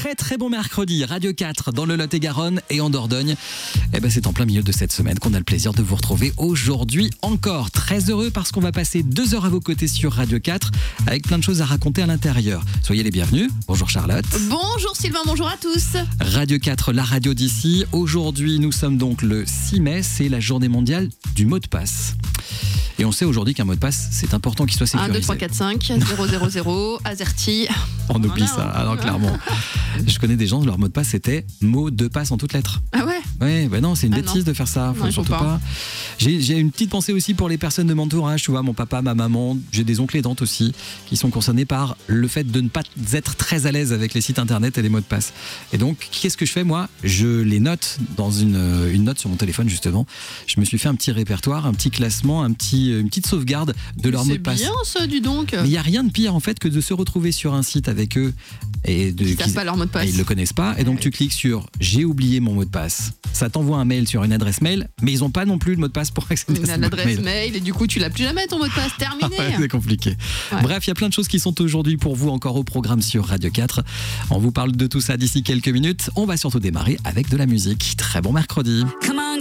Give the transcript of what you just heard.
très bon mercredi, Radio 4 dans le Lot-et-Garonne et en Dordogne. C'est en plein milieu de cette semaine qu'on a le plaisir de vous retrouver aujourd'hui encore. Très heureux parce qu'on va passer 2 heures à vos côtés sur Radio 4 avec plein de choses à raconter à l'intérieur. Soyez les bienvenus. Bonjour Charlotte. Bonjour Sylvain, bonjour à tous. Radio 4, la radio d'ici. Aujourd'hui, nous sommes donc le 6 mai, c'est la journée mondiale du mot de passe. Et on sait aujourd'hui qu'un mot de passe, c'est important qu'il soit sécurisé. 1, 2, 3, 4, 5, 0, 0, 0, AZERTY. On oublie ça, alors clairement. Je connais des gens, leur mot de passe c'était mot de passe en toutes lettres. Ah ouais? Ouais, non, c'est une bêtise de faire ça. Non, surtout pas. J'ai une petite pensée aussi pour les personnes de mon entourage, tu vois, mon papa, ma maman, j'ai des oncles et tantes aussi, qui sont concernés par le fait de ne pas être très à l'aise avec les sites internet et les mots de passe. Et donc, qu'est-ce que je fais moi? Je les note dans une note sur mon téléphone justement. Je me suis fait un petit répertoire, un petit classement, une petite sauvegarde de leur mot de passe. C'est bien ça, dis donc. Mais il n'y a rien de pire en fait que de se retrouver sur un site avec eux et ils savent pas leur mot de passe. Ils le connaissent pas et donc tu cliques sur j'ai oublié mon mot de passe. Ça t'envoie un mail sur une adresse mail, mais ils n'ont pas non plus le mot de passe pour accéder à cette adresse mail et du coup tu l'as plus jamais ton mot de passe, terminé. C'est compliqué. Ouais. Bref, il y a plein de choses qui sont aujourd'hui pour vous encore au programme sur Radio 4. On vous parle de tout ça d'ici quelques minutes. On va surtout démarrer avec de la musique. Très bon mercredi.